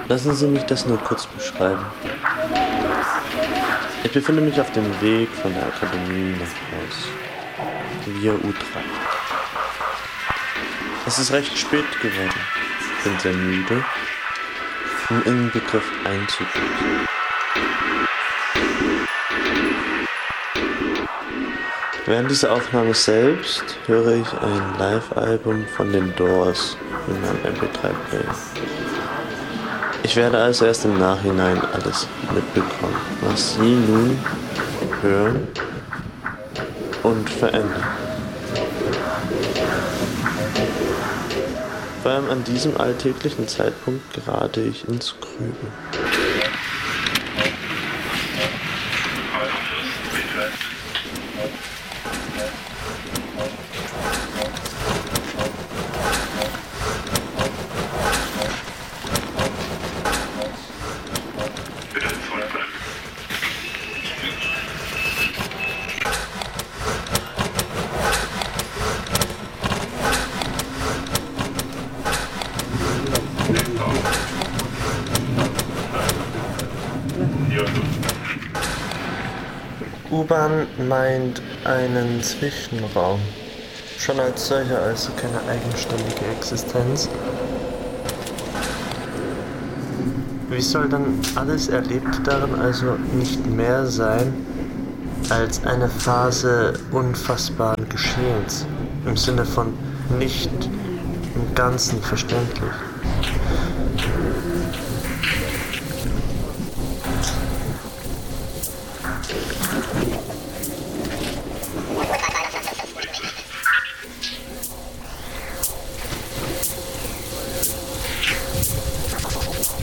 Lassen Sie mich das nur kurz beschreiben. Ich befinde mich auf dem Weg von der Akademie nach Haus. Via Utrecht. Es ist recht spät geworden. Ich bin sehr müde, um in den Begriff einzubrechen. Während dieser Aufnahme selbst höre ich ein Live-Album von den Doors in meinem MP3-Player. Ich werde also erst im Nachhinein alles mitbekommen, was Sie nun hören und verändern. Vor allem an diesem alltäglichen Zeitpunkt gerate ich ins Grübeln. U-Bahn meint einen Zwischenraum, schon als solcher, also keine eigenständige Existenz. Wie soll dann alles Erlebte darin also nicht mehr sein als eine Phase unfassbaren Geschehens, im Sinne von nicht im Ganzen verständlich?